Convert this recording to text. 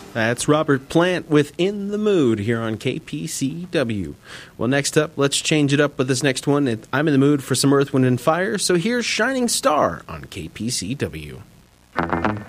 That's Robert Plant with In the Mood here on KPCW. Well, next up, let's change it up with this next one. I'm in the mood for some Earth, Wind, and Fire, so here's Shining Star on KPCW.